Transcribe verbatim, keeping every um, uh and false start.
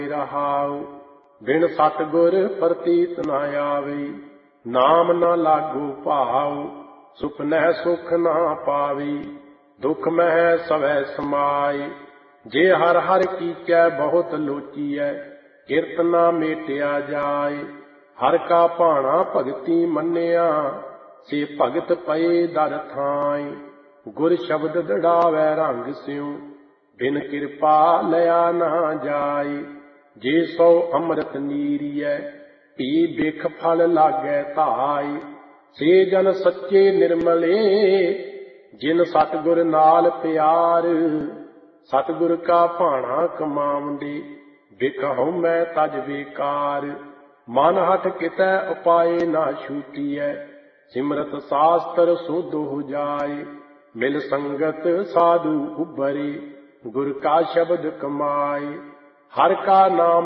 रहाऊ बिन सतगुर प्रतीत न आवे। नाम न लागू भाव सुपनह सुख न पावी। दुख मह सवै समाए जे हर हर कीचै बहुत लोचीऐ। किरत न मेटिया जाए हर का भाणा भगती मन्निया। से भगत पए दर थाए गुर शब्द दड़ावै रंग स्यों। बिन किरपा लया न जाए जे सौ अमृत नीरियै। पी बिख फल लागै धाय से जन सच्चे निर्मले। जिन सतगुर नाल प्यार सतगुर का भाणा कमावंदे। बिख हउमै तज बेकार मन हठ कितै उपाय न छूटीऐ। सिमरत शास्त्र सुध हो जाए मिल संगत साधु उबरे। गुर का शब्द कमाए हर का नाम